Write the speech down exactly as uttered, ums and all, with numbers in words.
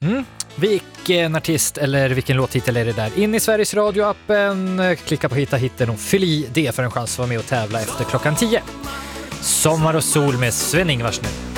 Mm. Vilken artist eller vilken låttitel är det där? In i Sveriges Radio-appen, klicka på hitta hitten och fyll i det för en chans att vara med och tävla efter klockan tio. Sommar och sol med Sven-Ingvars nu.